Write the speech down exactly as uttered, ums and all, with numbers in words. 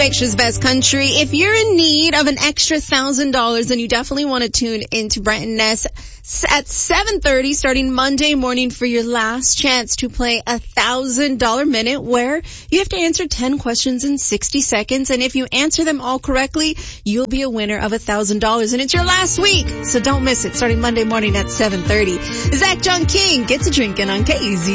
Frasier's Best Country. If you're in need of an extra thousand dollars, then you definitely want to tune into Brent and Ness at seven thirty starting Monday morning for your last chance to play a thousand dollar minute, where you have to answer ten questions in sixty seconds. And if you answer them all correctly, you'll be a winner of a thousand dollars. And it's your last week, so don't miss it. Starting Monday morning at seven thirty. Zach John King gets a drinking on K Z.